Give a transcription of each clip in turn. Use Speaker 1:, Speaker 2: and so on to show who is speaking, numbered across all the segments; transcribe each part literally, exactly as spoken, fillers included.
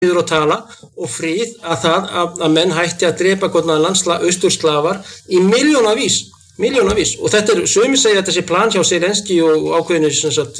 Speaker 1: og tala og frið að það að, að menn hætti að drepa hvernig landsla austurslafar í miljónavís, miljónavís og þetta er sömi segja að þessi plan hjá Zelenski og ákveðinu sem sagt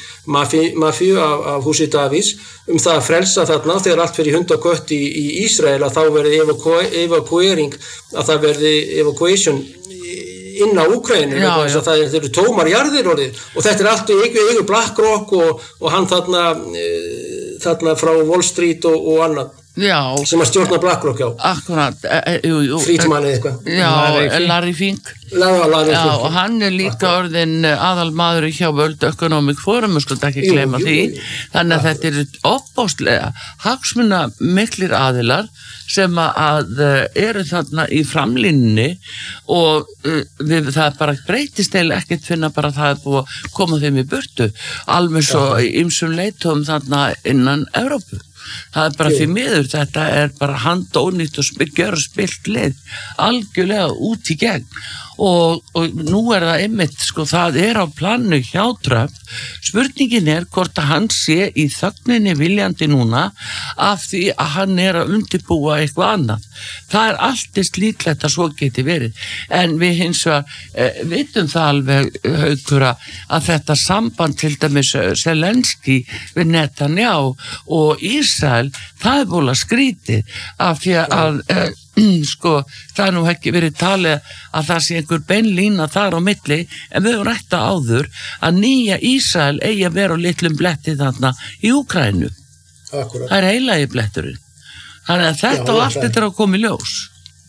Speaker 1: mafíu af, af húsi Davís um það að frelsa þarna þegar allt fyrir hund og kött í, í Ísrael að þá verði evakuering að það verði evacuation inn á Úkraínu þess að það eru tómar jarðir orðið og þetta er allt í eigu BlackRock og, og hann þarna, e, þarna frá Wall Street og, og annað
Speaker 2: já,
Speaker 1: sem að stjórna BlackRock já.
Speaker 2: Akkurat e, jú, jú,
Speaker 1: Friedman eða eitthvað
Speaker 2: já, Larry Fink
Speaker 1: Larry, Larry
Speaker 2: já,
Speaker 1: Fink
Speaker 2: og hann er líka orðin aðalmaður hjá World Economic Forum við skulum ekki gleyma því þannig að þetta eru opbáslega hagsmuna miklir aðilar sem að eru þarna í framlínunni og við, það bara breytist eða ekkert finna bara það er búið að koma þeim í burtu alveg svo í ýmsum leitum þarna innan Evrópu það er bara því miður þetta er bara handónýtt og gjör spilt lið algjörlega út í gegn og, og nú er það einmitt sko það er á planu hjá Trump spurningin er hvort að hann sé í þögninni viljandi núna af því að hann er að undirbúa eitthvað annað það er alltist líklegt að svo geti verið en við hins vegar eh, vitum það alveg Haukur að þetta samband til dæmis Zelenski við Netanyahu og Ísrael það er búin að skrítið af því að eh, sko, það er nú ekki verið talið að það sé einhver beinlína þar á milli en við höfum rætt áður að nýja Ísrael eigi að vera á litlum bletti þarna í Úkraínu
Speaker 1: Akkurat.
Speaker 2: Það er heilagi bletturinn þannig að þetta og allt þetta er að koma í ljós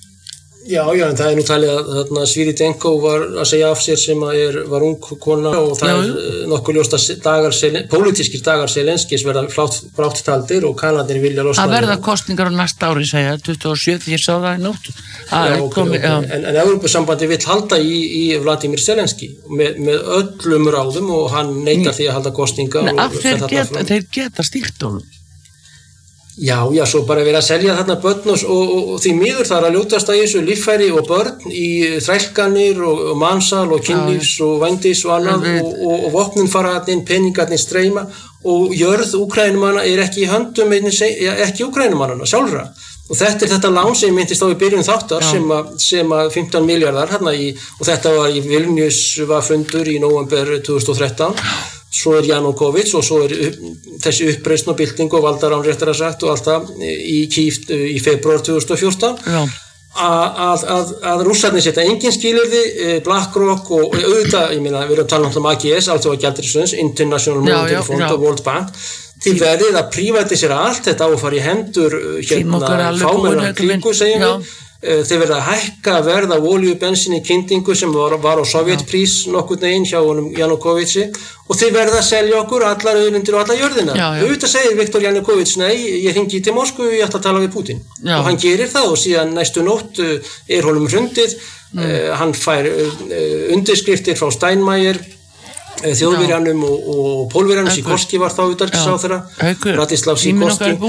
Speaker 1: Já, já, en það er nú talið að þarna Svíridenko var að segja af sér sem að er, var ung kona og það já, er nokkuð ljóst að dagar, pólitískir dagar Zelenskis verða brátt taldir og Kanadinni vilja losna.
Speaker 2: Það verða kosningar á næsta ári segja, tuttugu og sjö, því ég sá það í nótt.
Speaker 1: Já, okay, komi, okay. En, en Evrópusambandi vill halda í, í Vladimir Zelenski með, með öllum ráðum og hann neitar því að halda kosninga.
Speaker 2: Nei, og þeir, get, þeir geta stýrt honum.
Speaker 1: Já, já, svo bara verið að selja þarna börn og, og, og því miður þar að ljótast að þessu líffæri og börn í þrælkanir og, og mansal og kynlífs og vændis og annað og, og, og vopnin fara inn, peningarnir streyma og jörð Úkraínumanna er ekki í höndum, ekki Úkraínumannana sjálfra og þetta er þetta lán sem myndist á í byrjun þáttar já. sem að, sem að fimmtán milljarðar hérna í, og þetta var í Vilnius var fundur í nóvember tvö þúsund og þrettán svo er Janukovic og svo er upp, þessi uppreisn og bylting og valdarán réttar að sagt og allt það í Kýf í febrúar tvö þúsund og fjórtán Já. að, að, að rússarnir setja engin skilyrði BlackRock og auðvitað, ég meina við erum að tala um A G S, Alþjóða gjaldeyrisjóðsins, International Monetary Fund og World Bank til verið að prívatisera allt þetta á að fara í hendur hérna fámennar klíku segjum við þeir verða að hækka verð af olíu, bensíni, kyndingu sem var, var á sovjetprís nokkurn veginn hjá honum Janukovici og þeir verða að selja okkur allar auðlindir og alla jörðina. Auðvitað segir Viktor Janukovic, nei, ég hringi til Moskvu, ég ætla að tala við Putin. Já. Og hann gerir það og síðan næstu nótt er honum hrundið, mm. uh, hann fær uh, undirskriftir frá Steinmeier, uh, þjóðverjanum og, og pólverjanum, Sikorski var þá utanríkisráðherra, Radislav Sikorski.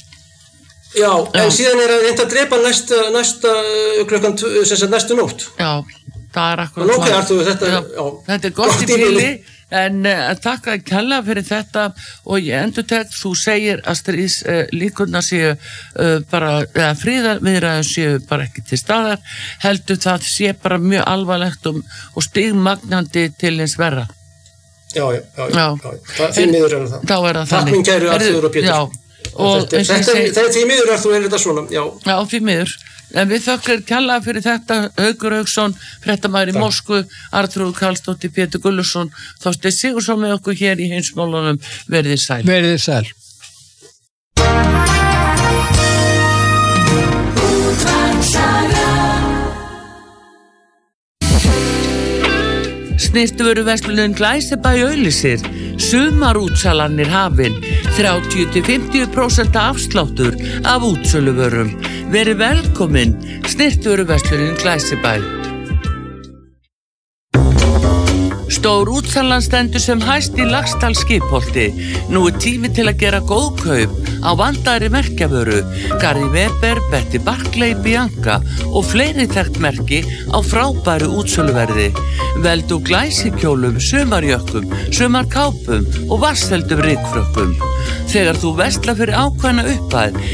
Speaker 1: Já, já, en síðan er að reynda að drepa næsta, næsta klukkan, sem sagt næstu nótt.
Speaker 2: Já, það er akkurat.
Speaker 1: Ok, Artur, þetta, já,
Speaker 2: já, þetta er gott í bili, en uh, takk að kella fyrir þetta og ég endur tek, þú segir að stríðs uh, líkurna séu uh, bara, eða friðarviðræður séu bara ekki til staðar, heldur það sé bara mjög alvarlegt og, og stigmagnandi til eins verra.
Speaker 1: Já, já, já, já, já. Það er miður er það.
Speaker 2: Þá er það
Speaker 1: þannig. Takk minn kæru Artur og Pétur.
Speaker 2: Já. Og
Speaker 1: þetta, þetta, seg... þetta er því miður að þú er þetta svona já,
Speaker 2: já því miður en við þökkum kærlega fyrir þetta Haukur Hauksson, fréttamaður í Moskvu Arnþrúður Karlsdóttir, Pétur Gulluson Þorsteinn Sigurðsson með okkur hér í heimsmálunum verið sæl
Speaker 3: verið sæl
Speaker 2: Snyrtivöruverslunin Glæsibæ auglýsir sumarútsalanir hafin þrjátíu til fimmtíu prósent afsláttur af útsöluvörum. Verið velkomin Snyrtivöruverslunin Glæsibæ. Stór útsalan stendur sem hæst í Laxdal skipholti. Nú er tími til að gera góð kaup á vandaðri merkjavöru, Gary Weber, Betty Barclay, Bianca og fleiri þekkt merki á frábæru útsöluverði. Veldu glæsikjólum, sumarjökkum, sumarkápum og vatnsfeldum rykfrökkum. Þegar þú verslar fyrir ákveðna upphæð